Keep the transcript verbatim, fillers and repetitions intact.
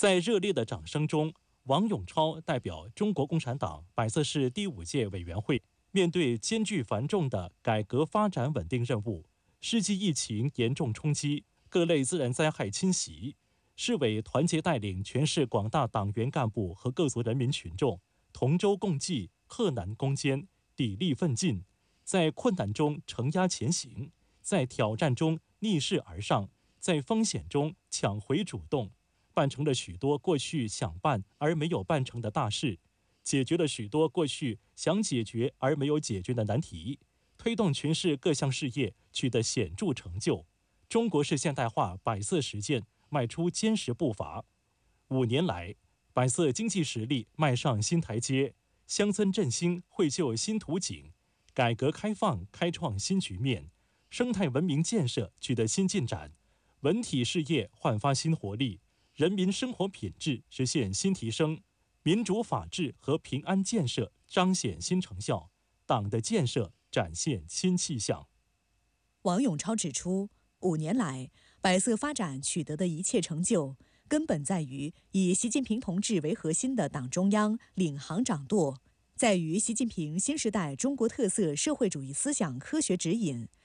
在热烈的掌声中，王永超代表中国共产党百色市第五届委员会，面对艰巨繁重的改革发展稳定任务，世纪疫情严重冲击，各类自然灾害侵袭，市委团结带领全市广大党员干部和各族人民群众同舟共济、克难攻坚、砥砺奋进，在困难中承压前行，在挑战中逆势而上，在风险中抢回主动，办成了许多过去想办而没有办成的大事，解决了许多过去想解决而没有解决的难题，推动全市各项事业取得显著成就，中国式现代化百色实践迈出坚实步伐。五年来，百色经济实力迈上新台阶，乡村振兴绘就新图景，改革开放开创新局面，生态文明建设取得新进展，文体事业焕发新活力，人民生活品质实现新提升，民主法治和平安建设彰显新成效，党的建设展现新气象。 王永超指出，五年来，百色发展取得的一切成就，根本在于以习近平同志为核心的党中央领航掌舵，在于习近平新时代中国特色社会主义思想科学指引，